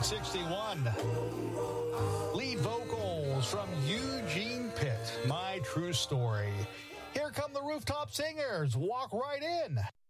1961. Lead vocals from Eugene Pitt, My True Story. Here come the Rooftop Singers. Walk right in.